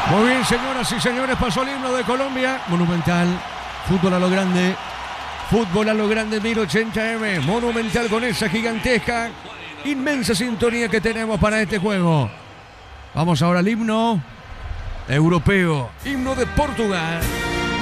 Muy bien, señoras y señores, pasó el himno de Colombia. Monumental, fútbol a lo grande. Fútbol a lo grande, 1080M. Monumental con esa gigantesca, inmensa sintonía que tenemos para este juego. Vamos ahora al himno europeo. Himno de Portugal.